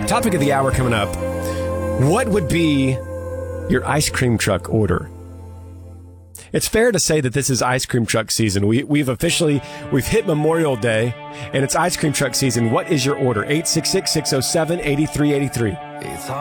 Topic of the hour coming up. What would be your ice cream truck order? It's fair to say that this is ice cream truck season. We've hit Memorial Day, and it's ice cream truck season. What is your order? 866-607-8383.